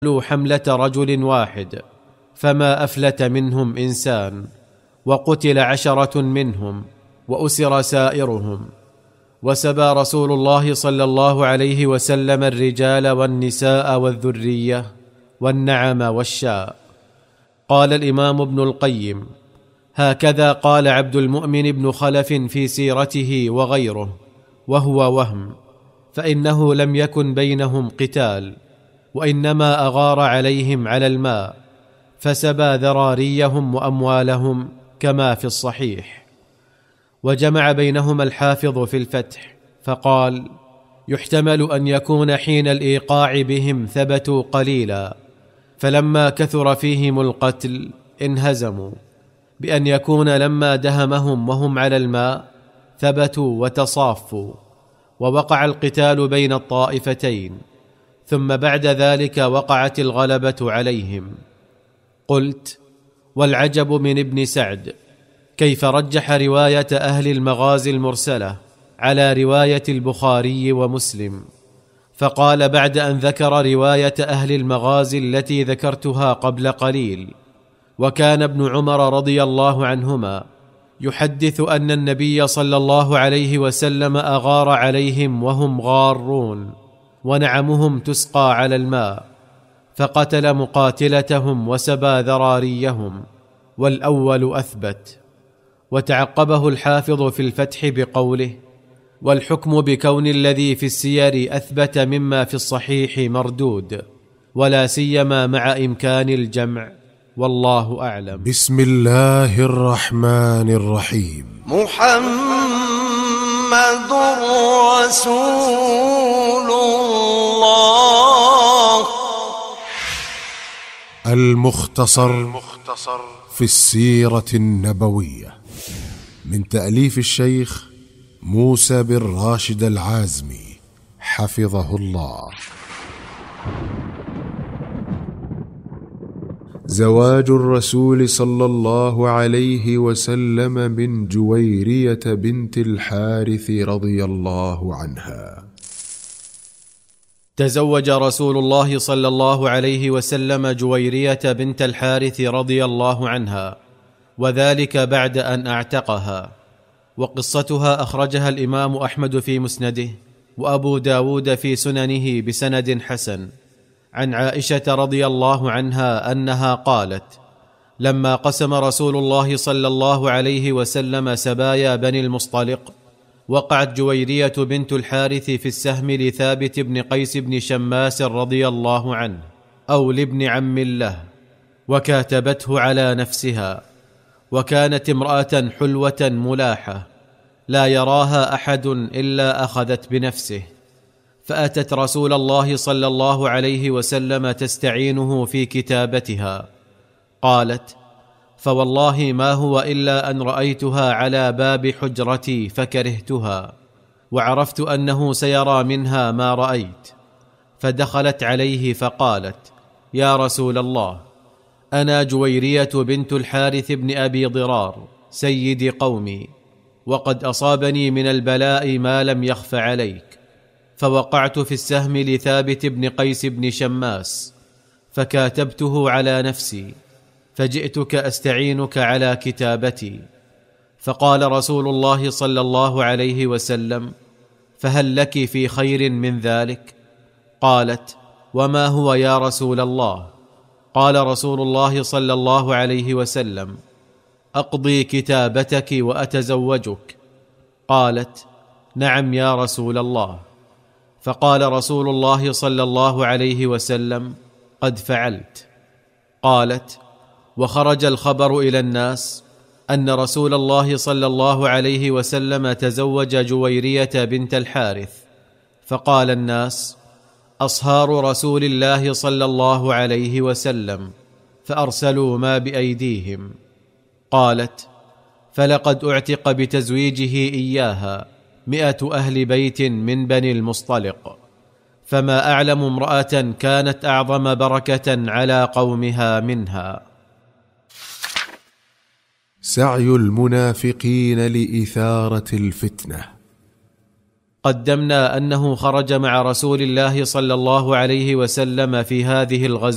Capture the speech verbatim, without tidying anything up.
حملة رجل واحد فما أفلت منهم إنسان، وقتل عشرة منهم وأسر سائرهم. وسبى رسول الله صلى الله عليه وسلم الرجال والنساء والذرية والنعم والشاء. قال الإمام ابن القيم: هكذا قال عبد المؤمن بن خلف في سيرته وغيره، وهو وهم، فإنه لم يكن بينهم قتال، وإنما أغار عليهم على الماء فسبى ذراريهم وأموالهم كما في الصحيح. وجمع بينهما الحافظ في الفتح فقال: يحتمل أن يكون حين الإيقاع بهم ثبتوا قليلا، فلما كثر فيهم القتل انهزموا، بأن يكون لما دهمهم وهم على الماء ثبتوا وتصافوا، ووقع القتال بين الطائفتين، ثم بعد ذلك وقعت الغلبة عليهم. قلت: والعجب من ابن سعد كيف رجح رواية أهل المغازي المرسلة على رواية البخاري ومسلم، فقال بعد أن ذكر رواية أهل المغازي التي ذكرتها قبل قليل: وكان ابن عمر رضي الله عنهما يحدث أن النبي صلى الله عليه وسلم أغار عليهم وهم غارون، ونعمهم تسقى على الماء، فقتل مقاتلتهم وسبى ذراريهم، والأول أثبت. وتعقبه الحافظ في الفتح بقوله: والحكم بكون الذي في السير أثبت مما في الصحيح مردود، ولا سيما مع إمكان الجمع، والله أعلم. بسم الله الرحمن الرحيم. محمد رسول الله. المختصر في السيرة النبوية، من تأليف الشيخ موسى بن راشد العازمي حفظه الله. زواج الرسول صلى الله عليه وسلم من جويرية بنت الحارث رضي الله عنها. تزوج رسول الله صلى الله عليه وسلم جويرية بنت الحارث رضي الله عنها، وذلك بعد أن أعتقها. وقصتها أخرجها الإمام أحمد في مسنده، وأبو داود في سننه بسند حسن، عن عائشة رضي الله عنها أنها قالت: لما قسم رسول الله صلى الله عليه وسلم سبايا بني المصطلق، وقعت جويرية بنت الحارث في السهم لثابت بن قيس بن شماس رضي الله عنه، أو لابن عم له، وكاتبته على نفسها، وكانت امرأة حلوة ملاحة لا يراها أحد إلا أخذت بنفسه، فأتت رسول الله صلى الله عليه وسلم تستعينه في كتابتها. قالت: فوالله ما هو إلا أن رأيتها على باب حجرتي فكرهتها، وعرفت أنه سيرى منها ما رأيت، فدخلت عليه فقالت: يا رسول الله، أنا جويرية بنت الحارث بن أبي ضرار سيد قومي، وقد أصابني من البلاء ما لم يخف عليك، فوقعت في السهم لثابت بن قيس بن شماس، فكاتبته على نفسي، فجئتك أستعينك على كتابتي. فقال رسول الله صلى الله عليه وسلم: فهل لك في خير من ذلك؟ قالت: وما هو يا رسول الله؟ قال رسول الله صلى الله عليه وسلم: أقضي كتابتك وأتزوجك. قالت: نعم يا رسول الله. فقال رسول الله صلى الله عليه وسلم: قد فعلت. قالت: وخرج الخبر إلى الناس أن رسول الله صلى الله عليه وسلم تزوج جويرية بنت الحارث، فقال الناس: أصهار رسول الله صلى الله عليه وسلم، فأرسلوا ما بأيديهم. قالت: فلقد أعتق بتزويجه إياها مئة أهل بيت من بني المصطلق، فما أعلم امرأة كانت أعظم بركة على قومها منها. سعي المنافقين لإثارة الفتنة. قدمنا أنه خرج مع رسول الله صلى الله عليه وسلم في هذه الغزوة